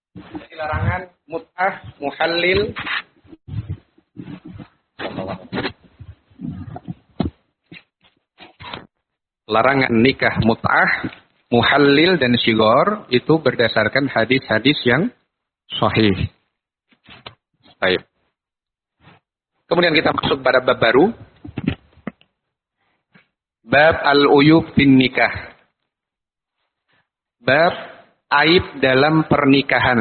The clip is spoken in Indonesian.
Jadi larangan mut'ah, muhallil, larangan nikah mut'ah, muhallil dan syigor itu berdasarkan hadis-hadis yang sahih. Baik. Kemudian kita masuk pada bab baru. Bab al-uyub bin nikah. Bab aib dalam pernikahan.